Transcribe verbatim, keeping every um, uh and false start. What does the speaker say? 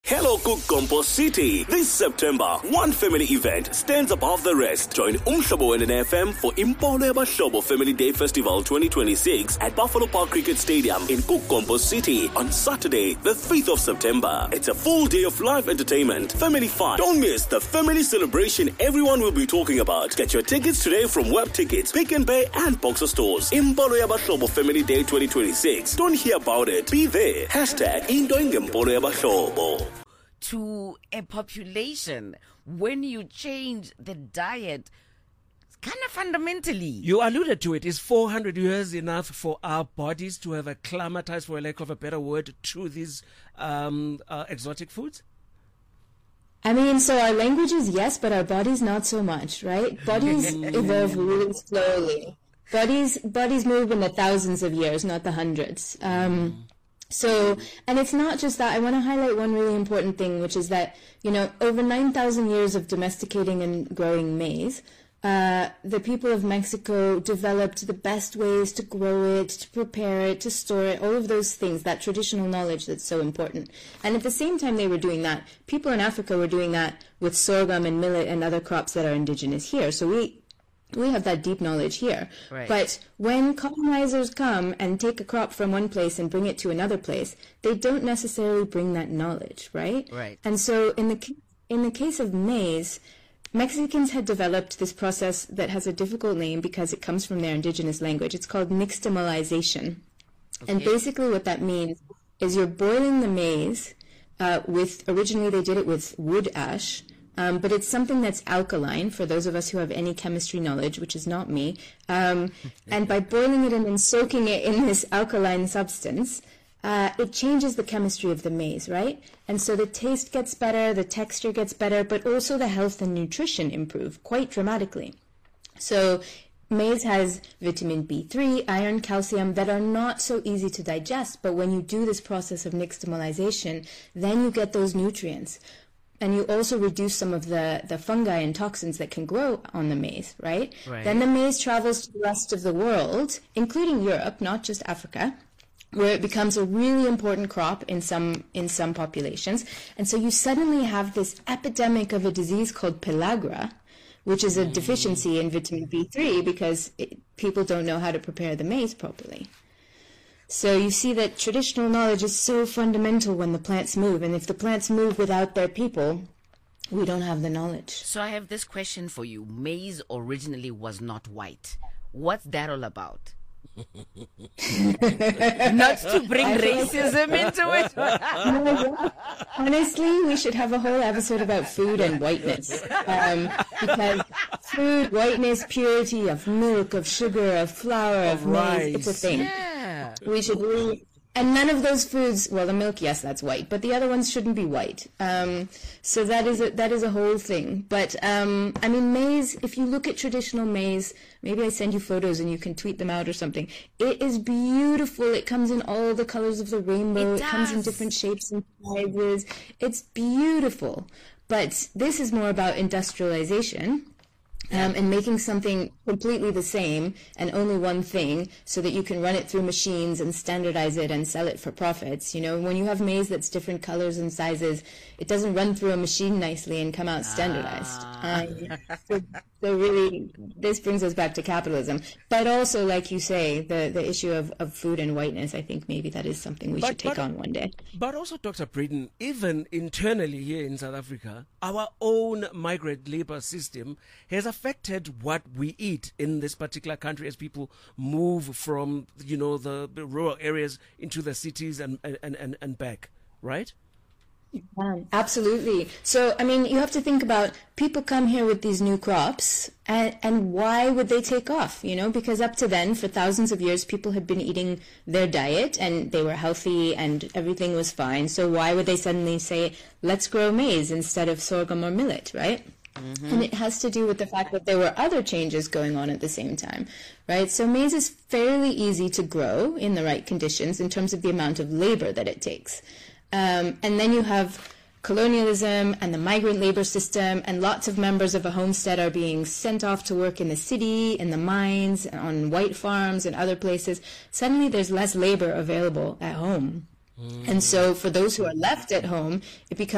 Hello Kukompo City. This September, one family event stands above the rest. Join Umhlobo and an F M for Impolo Yabahlobo Family Day Festival twenty twenty-six at Buffalo Park Cricket Stadium in Kukompo City on Saturday, the fifth of September. It's a full day of live entertainment, family fun. Don't miss the family celebration everyone will be talking about. Get your tickets today from Web Tickets, Pick and Pay and Boxer Stores. Impolo Yabahlobo Family Day twenty twenty-six. Don't hear about it. Be there. Hashtag Indoing Impolo Yabahlobo. To a population, when you change the diet, kind of fundamentally. You alluded to it. Is four hundred years enough for our bodies to have acclimatized, for a lack of a better word, to these um, uh, exotic foods? I mean, so our languages, yes, but our bodies, not so much, right? Bodies evolve really slowly. Bodies, bodies move in the thousands of years, not the hundreds. Um, So, and it's not just that. I want to highlight one really important thing, which is that, you know, over nine thousand years of domesticating and growing maize, uh, the people of Mexico developed the best ways to grow it, to prepare it, to store it, all of those things, that traditional knowledge that's so important. And at the same time they were doing that, people in Africa were doing that with sorghum and millet and other crops that are indigenous here. So we... We have that deep knowledge here. Right. But when colonizers come and take a crop from one place and bring it to another place, they don't necessarily bring that knowledge, right? Right. And so in the in the case of maize, Mexicans had developed this process that has a difficult name because it comes from their indigenous language. It's called nixtamalization. Okay. And basically what that means is you're boiling the maize uh, with, originally they did it with wood ash, Um, but it's something that's alkaline, for those of us who have any chemistry knowledge, which is not me. Um, and by boiling it in and soaking it in this alkaline substance, uh, it changes the chemistry of the maize, right? And so the taste gets better, the texture gets better, but also the health and nutrition improve quite dramatically. So maize has vitamin B three, iron, calcium that are not so easy to digest, but when you do this process of nixtamalization, then you get those nutrients. And you also reduce some of the, the fungi and toxins that can grow on the maize, right? Right? Then the maize travels to the rest of the world, including Europe, not just Africa, where it becomes a really important crop in some in some populations. And so you suddenly have this epidemic of a disease called pellagra, which is a mm. deficiency in vitamin B three because it, people don't know how to prepare the maize properly. So you see that traditional knowledge is so fundamental when the plants move. And if the plants move without their people, we don't have the knowledge. So I have this question for you. Maize originally was not white. What's that all about? Not to bring racism into it. Honestly, we should have a whole episode about food and whiteness. Um, because food, whiteness, purity of milk, of sugar, of flour, of, of maize, it's a thing. Yeah. We should really... And none of those foods, well, the milk, yes, that's white, but the other ones shouldn't be white. Um, so that is a, that is a whole thing. But, um, I mean, maize, if you look at traditional maize, maybe I send you photos and you can tweet them out or something. It is beautiful. It comes in all the colors of the rainbow. It, it comes in different shapes and sizes. It's beautiful. But this is more about industrialization. Um, and making something completely the same and only one thing so that you can run it through machines and standardize it and sell it for profits. You know, when you have maize that's different colors and sizes, it doesn't run through a machine nicely and come out standardized. Ah. Um, so, so really, this brings us back to capitalism. But also, like you say, the, the issue of, of food and whiteness, I think maybe that is something we but, should take but, on one day. But also, Doctor Breeden, even internally here in South Africa, our own migrant labor system has affected what we eat in this particular country as people move from, you know, the, the rural areas into the cities and, and, and, and back, right? Yeah, absolutely. So, I mean, you have to think about people come here with these new crops, and, and why would they take off? You know, because up to then, for thousands of years, people had been eating their diet and they were healthy and everything was fine. So why would they suddenly say, let's grow maize instead of sorghum or millet, right? Mm-hmm. And it has to do with the fact that there were other changes going on at the same time, right? So maize is fairly easy to grow in the right conditions in terms of the amount of labor that it takes. Um, and then you have colonialism and the migrant labor system, and lots of members of a homestead are being sent off to work in the city, in the mines, on white farms and other places. Suddenly there's less labor available at home. Mm. And so for those who are left at home, it becomes